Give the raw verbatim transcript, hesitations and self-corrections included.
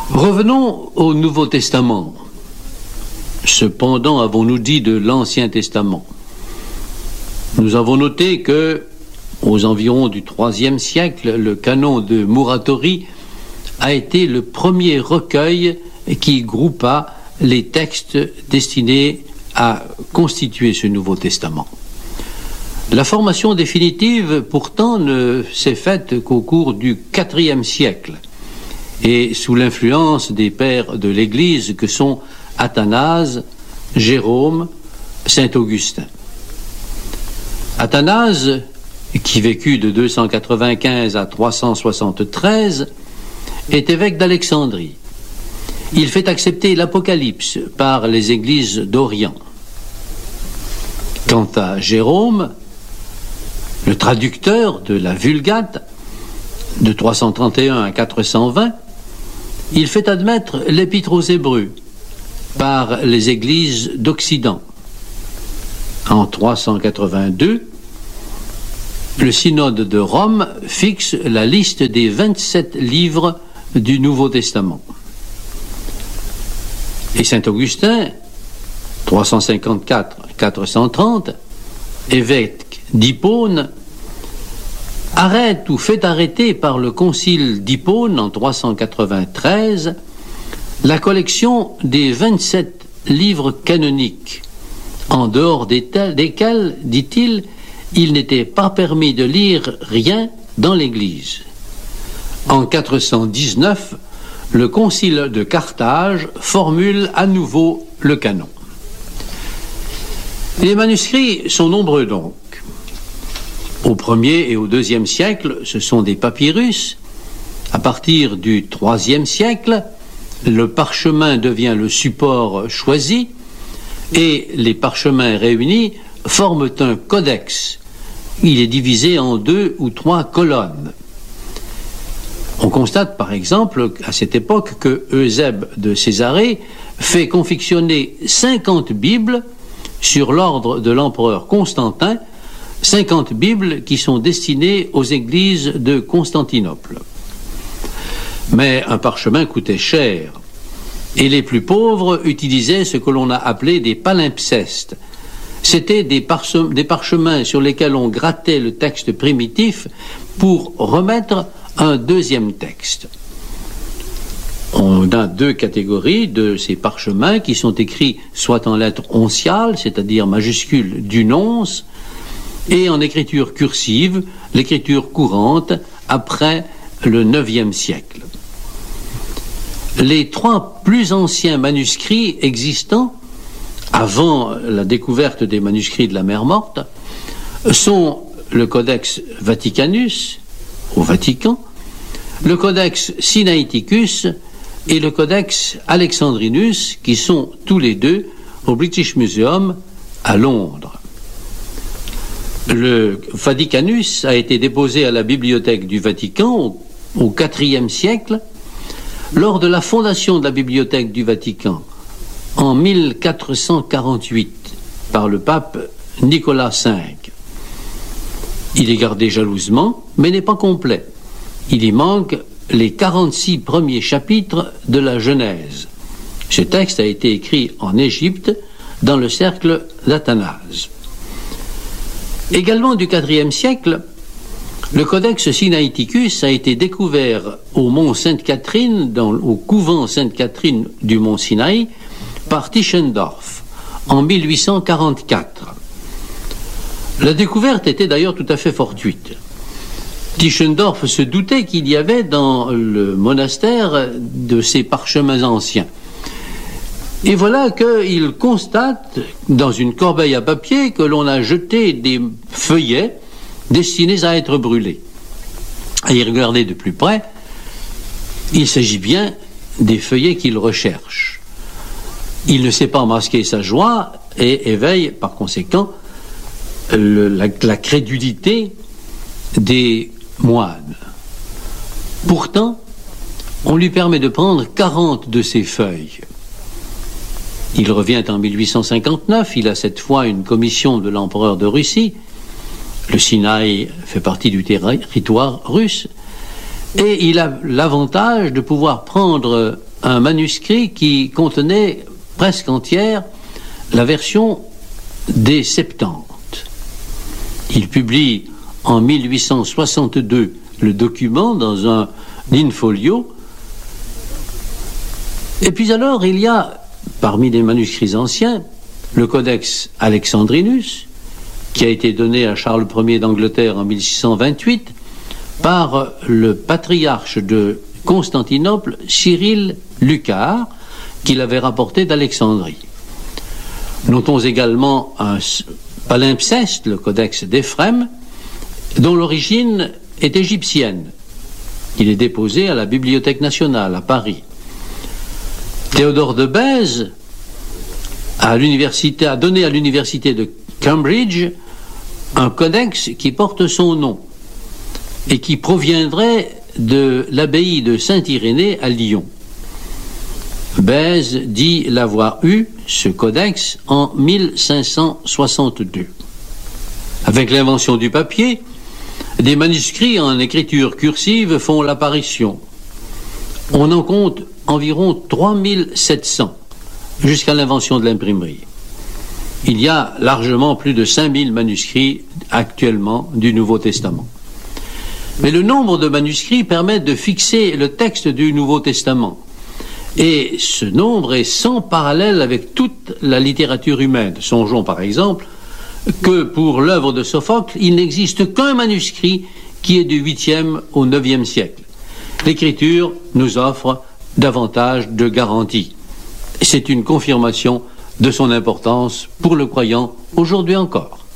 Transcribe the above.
Revenons au Nouveau Testament. Cependant, avons-nous dit de l'Ancien Testament? Nous avons noté que, aux environs du troisième siècle, le canon de Muratori a été le premier recueil qui groupa les textes destinés à constituer ce Nouveau Testament. La formation définitive, pourtant, ne s'est faite qu'au cours du quatrième siècle et sous l'influence des pères de l'Église que sont Athanase, Jérôme, saint Augustin. Athanase, qui vécut de deux cent quatre-vingt-quinze à trois cent soixante-treize, est évêque d'Alexandrie. Il fait accepter l'Apocalypse par les églises d'Orient. Quant à Jérôme, le traducteur de la Vulgate, de trois cent trente et un à quatre cent vingt, il fait admettre l'Épître aux Hébreux par les églises d'Occident. En trois cent quatre-vingt-deux, le synode de Rome fixe la liste des vingt-sept livres du Nouveau Testament. Et saint Augustin, trois cent cinquante-quatre à quatre cent trente, évêque d'Hippone, arrête ou fait arrêter par le concile d'Hippone en trois cent quatre-vingt-treize la collection des vingt-sept livres canoniques, en dehors desquels, dit-il, il n'était pas permis de lire rien dans l'Église. En quatre cent dix-neuf, le concile de Carthage formule à nouveau le canon. Les manuscrits sont nombreux donc. Au premier et au deuxième siècle, ce sont des papyrus. À partir du troisième siècle, le parchemin devient le support choisi et les parchemins réunis forment un codex. Il est divisé en deux ou trois colonnes. On constate par exemple à cette époque que Eusèbe de Césarée fait confectionner cinquante Bibles sur l'ordre de l'empereur Constantin, cinquante Bibles qui sont destinées aux églises de Constantinople. Mais un parchemin coûtait cher, et les plus pauvres utilisaient ce que l'on a appelé des palimpsestes. C'étaient des, parche- des parchemins sur lesquels on grattait le texte primitif pour remettre un deuxième texte. On a deux catégories de ces parchemins qui sont écrits soit en lettres onciales, c'est-à-dire majuscules du nonce, et en écriture cursive, l'écriture courante, après le neuvième siècle. Les trois plus anciens manuscrits existants, avant la découverte des manuscrits de la mer Morte, sont le Codex Vaticanus, au Vatican, le Codex Sinaiticus et le Codex Alexandrinus, qui sont tous les deux au British Museum à Londres. Le Vaticanus a été déposé à la bibliothèque du Vatican au, au quatrième siècle, lors de la fondation de la bibliothèque du Vatican en mille quatre cent quarante-huit par le pape Nicolas cinq. Il est gardé jalousement, mais n'est pas complet. Il y manque les quarante-six premiers chapitres de la Genèse. Ce texte a été écrit en Égypte dans le cercle d'Athanase. Également du quatrième siècle, le Codex Sinaiticus a été découvert au mont Sainte-Catherine, dans, au couvent Sainte-Catherine du mont Sinaï, par Tischendorf en mille huit cent quarante-quatre. La découverte était d'ailleurs tout à fait fortuite. Tischendorf se doutait qu'il y avait dans le monastère de ces parchemins anciens. Et voilà qu'il constate dans une corbeille à papier que l'on a jeté des feuillets destinés à être brûlés. À y regarder de plus près, il s'agit bien des feuillets qu'il recherche. Il ne sait pas masquer sa joie et éveille par conséquent le, la, la crédulité des moines. Pourtant, on lui permet de prendre quarante de ces feuilles. Il revient en mille huit cent cinquante-neuf, il a cette fois une commission de l'empereur de Russie. Le Sinaï fait partie du territoire russe. Et il a l'avantage de pouvoir prendre un manuscrit qui contenait presque entière la version des Septante. Il publie en mille huit cent soixante-deux le document dans un in-folio. Et puis alors, il y a, parmi les manuscrits anciens, le Codex Alexandrinus, qui a été donné à Charles Ier d'Angleterre en mille six cent vingt-huit par le patriarche de Constantinople, Cyril Lucar, qui l'avait rapporté d'Alexandrie. Notons également un palimpseste, le Codex d'Éphrem, dont l'origine est égyptienne. Il est déposé à la Bibliothèque nationale à Paris. Théodore de Bèze à l'université, a donné à l'université de Cambridge un codex qui porte son nom et qui proviendrait de l'abbaye de Saint-Irénée à Lyon. Bèze dit l'avoir eu, ce codex, en mille cinq cent soixante-deux. Avec l'invention du papier, des manuscrits en écriture cursive font l'apparition. On en compte environ trois mille sept cents jusqu'à l'invention de l'imprimerie. Il y a largement plus de cinq mille manuscrits actuellement du Nouveau Testament. Mais le nombre de manuscrits permet de fixer le texte du Nouveau Testament. Et ce nombre est sans parallèle avec toute la littérature humaine. Songeons par exemple que pour l'œuvre de Sophocle, il n'existe qu'un manuscrit qui est du huitième au neuvième siècle. L'Écriture nous offre davantage de garanties. C'est une confirmation de son importance pour le croyant aujourd'hui encore.